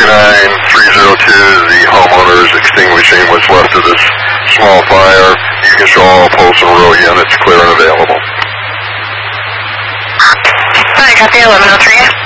the homeowner is extinguishing what's left of this small fire. You can show all pulse and row units clear and available. I got the 1103.